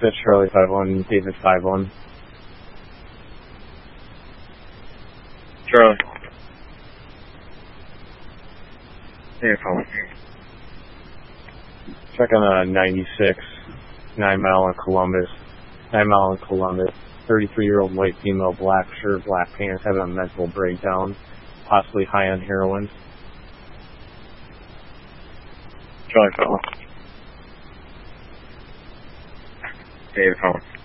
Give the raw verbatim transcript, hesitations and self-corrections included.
Smith, Charlie five one, David five one. Charlie. David five one. Check on a ninety-six, nine mile in Columbus. nine mile in Columbus. thirty-three-year-old white female, black shirt, black pants, having a mental breakdown, possibly high on heroin. Charlie five one. David five one.